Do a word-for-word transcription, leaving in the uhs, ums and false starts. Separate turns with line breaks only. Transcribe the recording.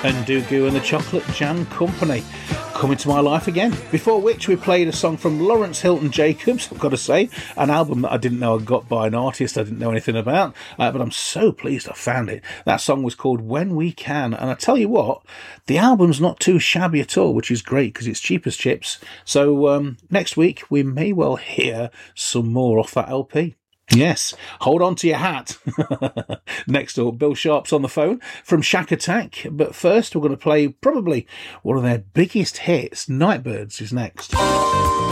and Doogoo and the Chocolate Jam Company coming to my life again. Before which we played a song from Lawrence Hilton Jacobs, I've got to say, an album that I didn't know I got by an artist I didn't know anything about, uh, but I'm so pleased I found it. That song was called When We Can, and I tell you what, the album's not too shabby at all, which is great because it's cheap as chips. So um, next week we may well hear some more off that L P. Yes, hold on to your hat. Next up, Bill Sharp's on the phone from Shack Attack. But first, we're going to play probably one of their biggest hits. Nightbirds is next.